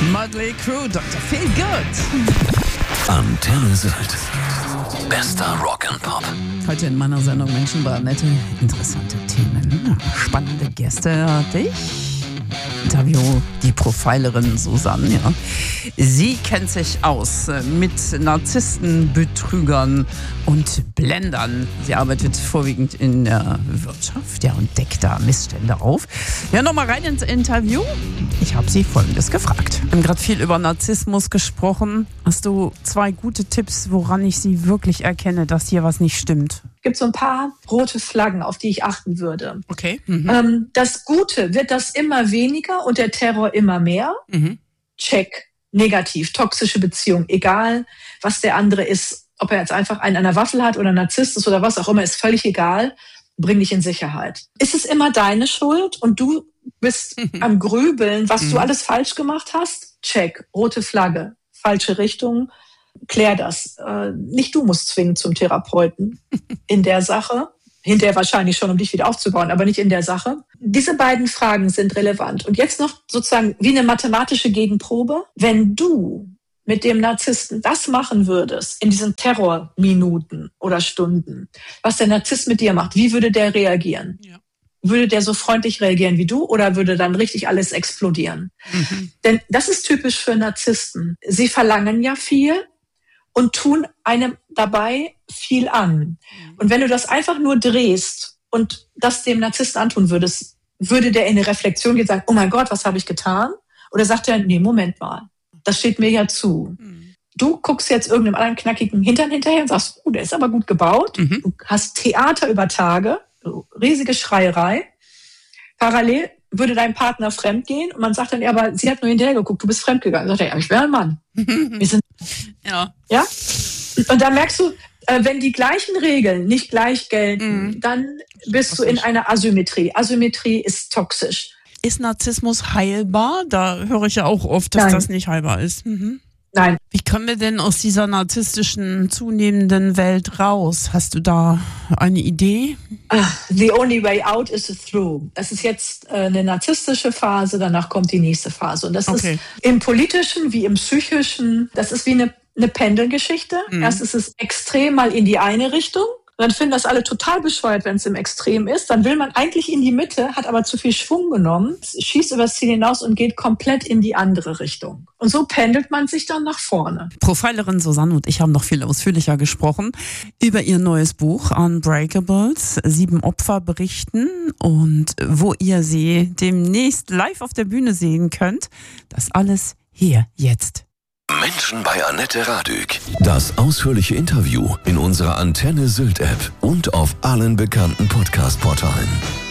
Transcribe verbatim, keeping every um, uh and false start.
Mötley Crüe, Doktor Feelgood. Antenne Sylt. Bester Rock and Pop. Heute in meiner Sendung Menschen bei Annette. Interessante Themen, spannende Gäste hatte ich. Interview die Profilerin Susanne. Ja. Sie kennt sich aus mit Narzissten, Betrügern und Blendern. Sie arbeitet vorwiegend in der Wirtschaft, ja, und deckt da Missstände auf. Ja, nochmal rein ins Interview. Ich habe sie Folgendes gefragt. Wir haben gerade viel über Narzissmus gesprochen. Hast du zwei gute Tipps, woran ich sie wirklich erkenne, dass hier was nicht stimmt? Es gibt so ein paar rote Flaggen, auf die ich achten würde. Okay. Mhm. Ähm, das Gute, wird das immer weniger und der Terror immer mehr? Mhm. Check. Negativ. Toxische Beziehung. Egal, was der andere ist. Ob er jetzt einfach einen an der Waffel hat oder Narzisst ist oder was auch immer, ist völlig egal. Bring dich in Sicherheit. Ist es immer deine Schuld und du bist mhm. am Grübeln, was mhm. du alles falsch gemacht hast? Check. Rote Flagge. Falsche Richtung. Klär das. Äh, nicht du musst zwingen zum Therapeuten in der Sache. Hinterher wahrscheinlich schon, um dich wieder aufzubauen, aber nicht in der Sache. Diese beiden Fragen sind relevant. Und jetzt noch sozusagen wie eine mathematische Gegenprobe. Wenn du mit dem Narzissten das machen würdest in diesen Terrorminuten oder Stunden, was der Narzisst mit dir macht, wie würde der reagieren? Ja. Würde der so freundlich reagieren wie du oder würde dann richtig alles explodieren? Mhm. Denn das ist typisch für Narzissten. Sie verlangen ja viel und tun einem dabei viel an. Und wenn du das einfach nur drehst und das dem Narzissten antun würdest, würde der in eine Reflexion gehen und sagen, oh mein Gott, was habe ich getan? Oder sagt er, nee, Moment mal, das steht mir ja zu. Mhm. Du guckst jetzt irgendeinem anderen knackigen Hintern hinterher und sagst, oh, der ist aber gut gebaut. Mhm. Du hast Theater über Tage, riesige Schreierei. Parallel würde dein Partner fremd gehen und man sagt dann, ja, aber sie hat nur hinterher geguckt, du bist fremd gegangen. Sagt er, ja, ich wäre ein Mann. Wir sind, ja. Ja? Und da merkst du, wenn die gleichen Regeln nicht gleich gelten, mhm. dann bist du in einer Asymmetrie. Asymmetrie ist toxisch. Ist Narzissmus heilbar? Da höre ich ja auch oft, dass Nein. das nicht heilbar ist. Mhm. Nein. Wie kommen wir denn aus dieser narzisstischen, zunehmenden Welt raus? Hast du da eine Idee? The only way out is through. Das ist jetzt eine narzisstische Phase, danach kommt die nächste Phase. Und das okay. ist im Politischen wie im Psychischen, das ist wie eine, eine Pendelgeschichte. Mhm. Erst ist es extrem mal in die eine Richtung. Dann finden das alle total bescheuert, wenn es im Extrem ist. Dann will man eigentlich in die Mitte, hat aber zu viel Schwung genommen, schießt übers Ziel hinaus und geht komplett in die andere Richtung. Und so pendelt man sich dann nach vorne. Profilerin Susanne und ich haben noch viel ausführlicher gesprochen über ihr neues Buch Unbreakables, sieben Opfer berichten und wo ihr sie demnächst live auf der Bühne sehen könnt. Das alles hier, jetzt. Menschen bei Annette Radück. Das ausführliche Interview in unserer Antenne Sylt App und auf allen bekannten Podcast-Portalen.